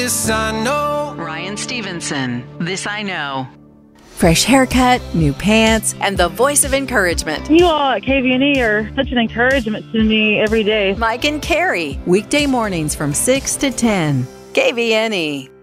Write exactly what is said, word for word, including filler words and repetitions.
This I know. Ryan Stevenson, This I Know. Fresh haircut, new pants, and the voice of encouragement. You all at K V N E are such an encouragement to me every day. Mike and Carrie, weekday mornings from six to ten. K V N E.